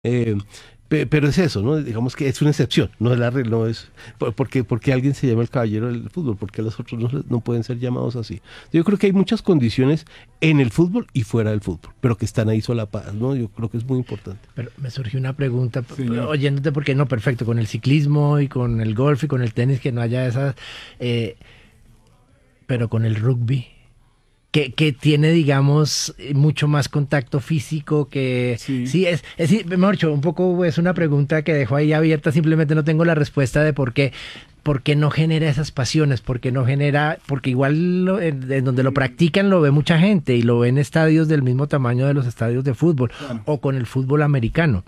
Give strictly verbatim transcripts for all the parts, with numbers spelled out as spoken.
Eh, pe- pero es eso, ¿no? Digamos que es una excepción, no es la regla, no es por- porque porque alguien se llama el caballero del fútbol, porque los otros no, se- no pueden ser llamados así. Yo creo que hay muchas condiciones en el fútbol y fuera del fútbol, pero que están ahí solapadas, ¿no? Yo creo que es muy importante. Pero me surgió una pregunta, p- Señor. oyéndote, porque no, perfecto, con el ciclismo y con el golf y con el tenis, que no haya esas, eh, pero con el rugby, que, que tiene, digamos, eh, mucho más contacto físico, que Sí. sí, es, es, sí, mejor dicho, un poco es una pregunta que dejo ahí abierta, simplemente no tengo la respuesta de por qué. ¿Por qué no genera esas pasiones? ¿Por qué no genera? Porque igual lo- en, en donde lo practican lo ve mucha gente y lo ve en estadios del mismo tamaño de los estadios de fútbol Claro. o con el fútbol americano.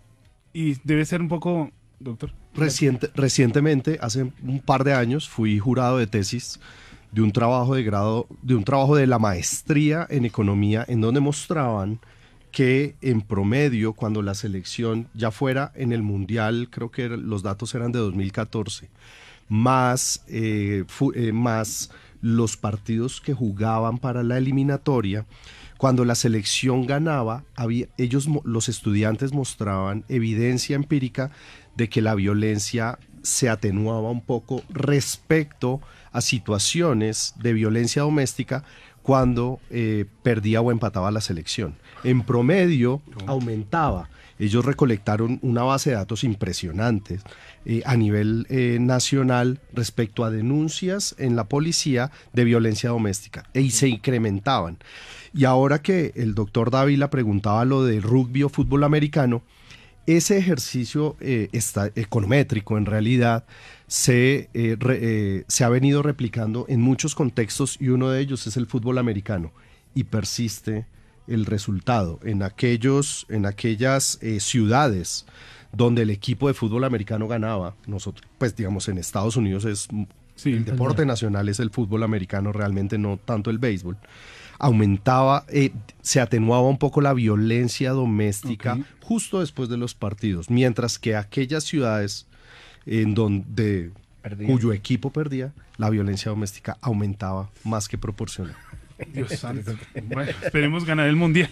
Y debe ser un poco, doctor. Reciente- recientemente, hace un par de años, fui jurado de tesis de un trabajo de grado, de un trabajo de la maestría en economía, en donde mostraban que en promedio, cuando la selección ya fuera en el mundial, creo que era- los datos eran de dos mil catorce, más, eh, fu- eh, más los partidos que jugaban para la eliminatoria, cuando la selección ganaba, había, ellos, mo- los estudiantes mostraban evidencia empírica de que la violencia se atenuaba un poco respecto a situaciones de violencia doméstica cuando eh, perdía o empataba la selección. En promedio aumentaba. Ellos recolectaron una base de datos impresionantes eh, a nivel eh, nacional respecto a denuncias en la policía de violencia doméstica y se incrementaban. Y ahora que el doctor Dávila preguntaba lo de rugby o fútbol americano, ese ejercicio eh, está, econométrico en realidad se, eh, re- eh, se ha venido replicando en muchos contextos y uno de ellos es el fútbol americano y persiste el resultado en aquellos, en aquellas eh, ciudades donde el equipo de fútbol americano ganaba. Nosotros, pues digamos en Estados Unidos es Sí. el deporte nacional es el fútbol americano, realmente no tanto el béisbol. Aumentaba, eh, se atenuaba un poco la violencia doméstica Ok. justo después de los partidos, mientras que aquellas ciudades en donde Perdían. cuyo equipo perdía, la violencia doméstica aumentaba más que proporcional. Dios santo. Bueno, esperemos ganar el mundial.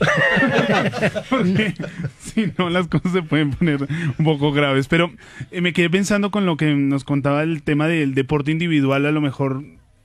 Porque si no, las cosas se pueden poner un poco graves. Pero eh, me quedé pensando con lo que nos contaba el tema del deporte individual, a lo mejor,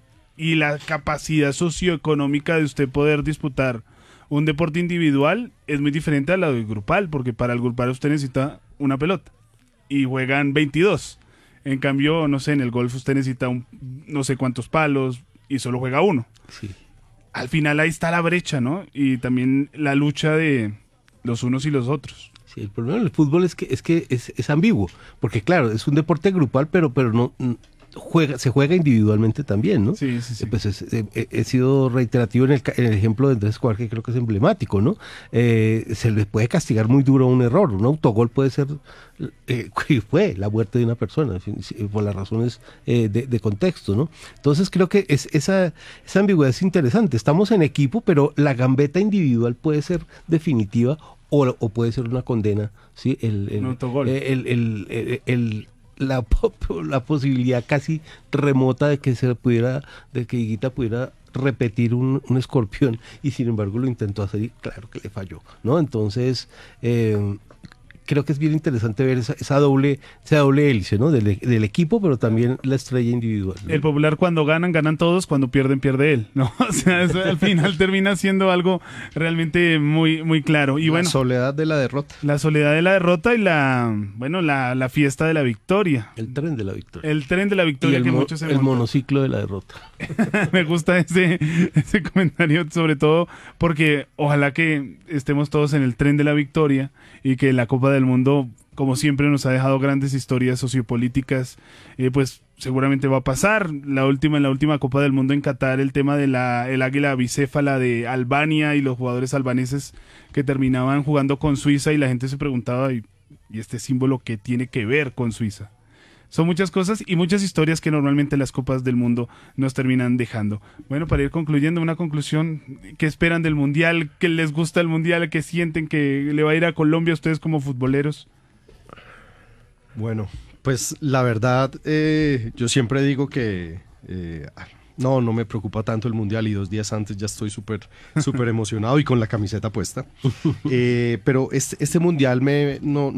y la capacidad socioeconómica de usted poder disputar un deporte individual es muy diferente a la del grupal, porque para el grupal usted necesita una pelota y juegan veintidós. En cambio, no sé, en el golf usted necesita un, no sé cuántos palos y solo juega uno. Sí. Al final ahí está la brecha, ¿no? Y también la lucha de los unos y los otros. Sí, el problema del fútbol es que es que es, es ambiguo, porque claro, es un deporte grupal, pero pero no mm, juega se juega individualmente también, ¿no? Sí, sí, sí. Eh, Pues es- eh, eh, he sido reiterativo en el, ca- en el ejemplo de Andrés Escobar, que creo que es emblemático, ¿no? Eh, se le puede castigar muy duro un error, un autogol puede ser, eh, que fue la muerte de una persona, en fin, sí, por las razones eh, de, de contexto, ¿no? Entonces creo que es, esa, esa ambigüedad es interesante. Estamos en equipo, pero la gambeta individual puede ser definitiva o, o puede ser una condena, ¿sí? El, el, Un autogol. el- el- el- el- la, po- la posibilidad casi remota de que se pudiera, de que Higuita pudiera repetir un, un escorpión y sin embargo lo intentó hacer y claro que le falló, ¿no? Entonces, eh, creo que es bien interesante ver esa, esa doble, esa doble hélice, ¿no? Del, del equipo, pero también la estrella individual, ¿no? El popular cuando ganan, ganan todos, cuando pierden, pierde él, ¿no? O sea, eso al final termina siendo algo realmente muy, muy claro. Y La bueno, soledad de la derrota. la soledad de la derrota y la, bueno, la, la fiesta de la victoria. El tren de la victoria. El tren de la y victoria el, que mo- muchos se el montan. monociclo de la derrota. Me gusta ese, ese comentario, sobre todo porque ojalá que estemos todos en el tren de la victoria y que la Copa del Mundo, como siempre, nos ha dejado grandes historias sociopolíticas, eh, pues seguramente va a pasar. La última, en la última Copa del Mundo en Qatar, el tema de la el águila bicéfala de Albania y los jugadores albaneses que terminaban jugando con Suiza y la gente se preguntaba, ¿y, y este símbolo qué tiene que ver con Suiza? Son muchas cosas y muchas historias que normalmente las Copas del Mundo nos terminan dejando. Bueno, para ir concluyendo, una conclusión, ¿qué esperan del Mundial? ¿Qué les gusta el Mundial? ¿Qué sienten que le va a ir a Colombia a ustedes como futboleros? Bueno, pues la verdad, eh, yo siempre digo que eh, No, no me preocupa tanto el mundial y dos días antes ya estoy súper súper emocionado y con la camiseta puesta. Eh, pero este, este mundial me, no,